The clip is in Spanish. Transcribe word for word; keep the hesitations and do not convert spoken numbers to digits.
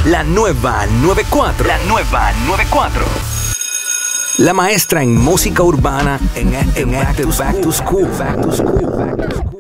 La nueva noventa y cuatro. La nueva noventa y cuatro. La maestra en música urbana en, en Back to School. Back to School. Back to School.